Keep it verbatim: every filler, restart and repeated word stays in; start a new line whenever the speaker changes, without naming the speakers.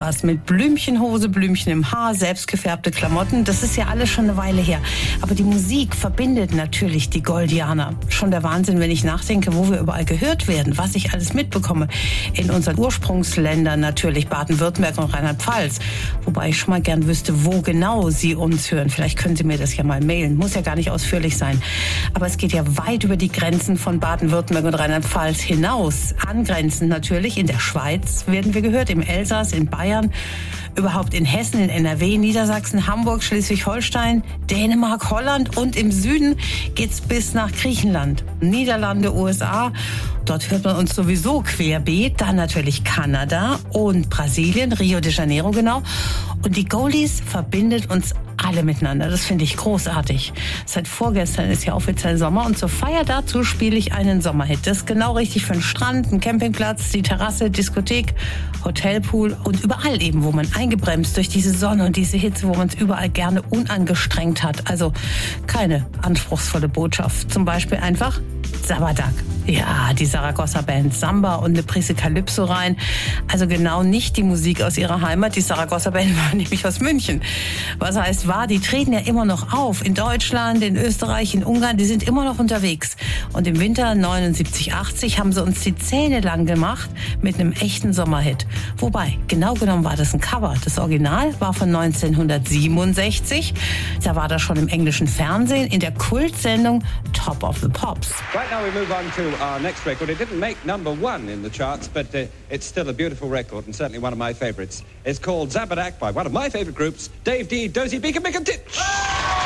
warst. Mit Blümchenhose, Blümchen im Haar, selbstgefärbte Klamotten. Das ist ja alles schon eine Weile her. Aber die Musik verbindet natürlich die Goldianer. Schon der Wahnsinn, wenn ich nachdenke, wo wir überall gehört werden, was ich alles mitbekomme. In unseren Ursprungsländern natürlich, Baden-Württemberg und Rheinland-Pfalz. Wobei ich schon mal gern wüsste, wo genau Sie uns hören. Vielleicht können Sie mir das ja mal mailen. Muss ja gar nicht ausführlich sein. Aber es geht ja weit über die Grenzen von Baden-Württemberg und Rheinland-Pfalz hinaus. Angrenzend natürlich. In der Schweiz werden wir gehört, im Elsass, in Bayern, überhaupt in Hessen, in N R W, Niedersachsen, Hamburg, Schleswig-Holstein, Dänemark, Holland und im Süden geht's bis nach Griechenland, Niederlande, U S A. Dort hört man uns sowieso querbeet. Dann natürlich Kanada und Brasilien, Rio de Janeiro genau. Und die Goldies verbindet uns alle miteinander. Das finde ich großartig. Seit vorgestern ist ja offiziell Sommer und zur Feier dazu spiele ich einen Sommerhit. Das ist genau richtig für den Strand, einen Campingplatz, die Terrasse, Diskothek, Hotelpool und überall eben, wo man eingebremst durch diese Sonne und diese Hitze, wo man es überall gerne unangestrengt hat. Also keine anspruchsvolle Botschaft. Zum Beispiel einfach Sabadaq. Ja, die Saragossa-Band Samba und eine Prise Calypso rein. Also genau nicht die Musik aus ihrer Heimat. Die Saragossa-Band war nämlich aus München. Was heißt war, die treten ja immer noch auf. In Deutschland, in Österreich, in Ungarn, die sind immer noch unterwegs. Und im Winter neunundsiebzig, achtzig haben sie uns die Zähne lang gemacht mit einem echten Sommerhit. Wobei, genau genommen war das ein Cover. Das Original war von neunzehnhundertsiebenundsechzig. Da war das schon im englischen Fernsehen in der Kultsendung Top of the Pops.
Right now we move on to our next record. It didn't make number one in the charts, but uh, it's still a beautiful record and certainly one of my favorites. It's called Zabadaq by one of my favorite groups, Dave D, Dozy Beacon, Beacon Titch.